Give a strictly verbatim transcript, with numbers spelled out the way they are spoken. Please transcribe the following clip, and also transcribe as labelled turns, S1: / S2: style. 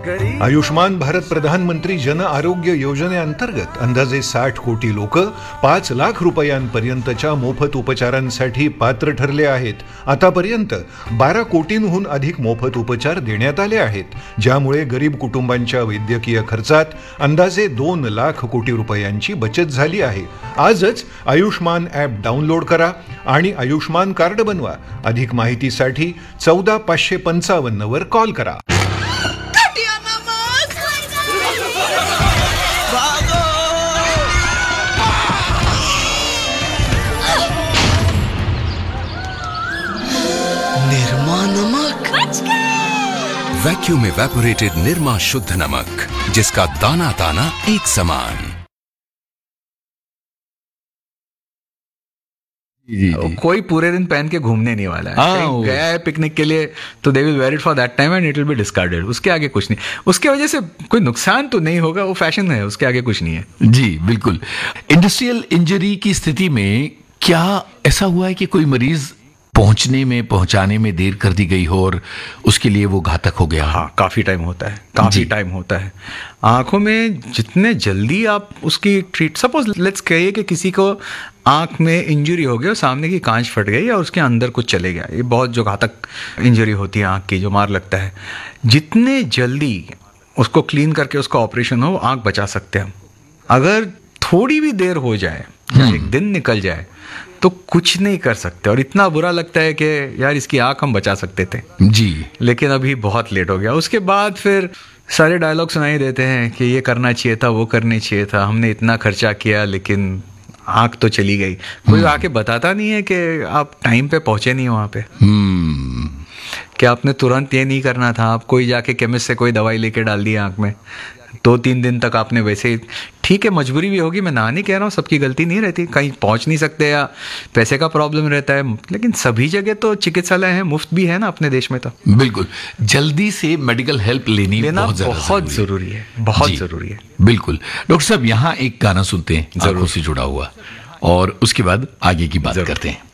S1: आयुष्मान भारत प्रधानमंत्री जन आरोग्य योजनेअंतर्गत अंदाजे साठ कोटी लोक पाच लाख रुपयांपर्यंतच्या मोफत उपचारांसाठी पात्र ठरले आहेत. आतापर्यंत बारा कोटींहून अधिक मोफत उपचार देण्यात आले आहेत, ज्यामुळे गरीब कुटुंबांच्या वैद्यकीय खर्चात अंदाजे दोन लाख कोटी रुपयांची बचत झाली आहे. आजच आयुष्मान ॲप डाउनलोड करा आणि आयुष्मान कार्ड बनवा. अधिक माहितीसाठी चौदा पाचशे पंचावन्न वर कॉल करा.
S2: निर्मा नमक, वैक्यूम एवेपोरेटेड निर्मा शुद्ध नमक, जिसका दाना दाना एक समान.
S3: जी, जी. कोई पूरे दिन पहन के घूमने नहीं वाला है. कहीं गया है पिकनिक के लिए तो they will where it for that time and it will be discarded. उसके आगे कुछ नहीं. उसके वजह से कोई नुकसान तो नहीं होगा, वो फैशन है, उसके आगे कुछ नहीं है.
S4: जी बिल्कुल. इंडस्ट्रियल इंजरी की स्थिति में क्या ऐसा हुआ है कि कोई मरीज पहुंचने में पहुंचाने में देर कर दी गई हो और उसके लिए वो घातक हो गया?
S3: हाँ, काफ़ी टाइम होता है, काफ़ी टाइम होता है. आंखों में जितने जल्दी आप उसकी ट्रीट, सपोज लेट्स कहिए कि किसी को आंख में इंजरी हो गई और सामने की कांच फट गई या उसके अंदर कुछ चले गया, ये बहुत जो घातक इंजरी होती है आंख की, जो मार लगता है. जितने जल्दी उसको क्लीन करके उसका ऑपरेशन हो, आंख बचा सकते हैं. अगर थोड़ी भी देर हो जाए या एक दिन निकल जाए तो कुछ नहीं कर सकते. और इतना बुरा लगता है कि यार इसकी आंख हम बचा सकते थे
S4: जी,
S3: लेकिन अभी बहुत लेट हो गया. उसके बाद फिर सारे डायलॉग सुनाई देते हैं कि ये करना चाहिए था, वो करना चाहिए था, हमने इतना खर्चा किया लेकिन आंख तो चली गई. कोई आके बताता नहीं है कि आप टाइम पे पहुंचे नहीं वहाँ पे, कि आपने तुरंत ये नहीं करना था. आप कोई जाके केमिस्ट से कोई दवाई लेके डाल दी आंख में, दो तीन दिन तक आपने वैसे ही, ठीक है मजबूरी भी होगी, मैं ना नहीं कह रहा हूँ, सबकी गलती नहीं रहती, कहीं पहुँच नहीं सकते या पैसे का प्रॉब्लम रहता है, लेकिन सभी जगह तो चिकित्सालय हैं, मुफ्त भी है ना अपने देश में. तो
S4: बिल्कुल जल्दी से मेडिकल हेल्प लेनी
S3: लेना
S4: बहुत,
S3: बहुत जरूरी है, बहुत जरूरी है.
S4: बिल्कुल. डॉक्टर साहब यहाँ एक गाना सुनते हैं आंखों से जुड़ा हुआ और उसके बाद आगे की बात करते हैं.